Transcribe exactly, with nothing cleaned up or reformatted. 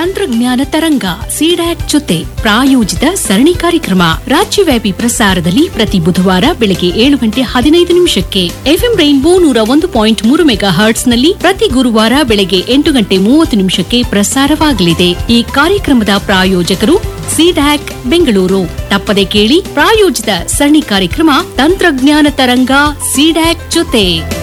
ತಂತ್ರಜ್ಞಾನ ತರಂಗ ಸಿಡ್ಯಾಕ್ ಜೊತೆ ಪ್ರಾಯೋಜಿತ ಸರಣಿ ಕಾರ್ಯಕ್ರಮ ರಾಜ್ಯವ್ಯಾಪಿ ಪ್ರಸಾರದಲ್ಲಿ ಪ್ರತಿ ಬುಧವಾರ ಬೆಳಗ್ಗೆ ಏಳು ಗಂಟೆ ಹದಿನೈದು ನಿಮಿಷಕ್ಕೆ ಎಫ್ಎಂ ರೈನ್ಬೋ ನೂರ ಒಂದು ಪಾಯಿಂಟ್ ಮೂರು ಮೆಗಾ ಹರ್ಟ್ಸ್ ನಲ್ಲಿ ಪ್ರತಿ ಗುರುವಾರ ಬೆಳಗ್ಗೆ ಎಂಟು ಗಂಟೆ ಮೂವತ್ತು ನಿಮಿಷಕ್ಕೆ ಪ್ರಸಾರವಾಗಲಿದೆ. ಈ ಕಾರ್ಯಕ್ರಮದ ಪ್ರಾಯೋಜಕರು ಸಿಡ್ಯಾಕ್ ಬೆಂಗಳೂರು. ತಪ್ಪದೆ ಕೇಳಿ ಪ್ರಾಯೋಜಿತ ಸರಣಿ ಕಾರ್ಯಕ್ರಮ ತಂತ್ರಜ್ಞಾನ ತರಂಗ ಸಿಡ್ಯಾಕ್ ಜೊತೆ.